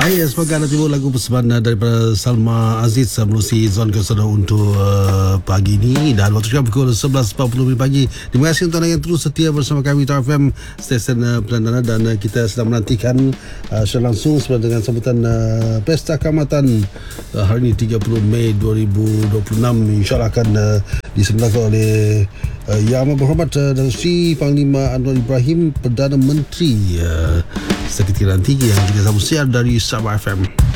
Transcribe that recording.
Baik, semoga anda tiba lagu persembahan daripada Salma Aziz melalui Zon Kesana untuk pagi ini. Dan waktu sekarang pukul 11.40 pagi. Terima kasih untuk anda yang terus setia bersama kami Tar FM stesen Perdana. Dan kita sedang menantikan secara langsung sebenarnya dengan sambutan Pesta Kaamatan hari ini 30 Mei 2026. InsyaAllah akan diselenggarakan oleh Yang Amat Berhormat Datuk Seri Panglima Anwar Ibrahim, Perdana Menteri. Seketika nanti yang kita sambung siar dari Sabah FM.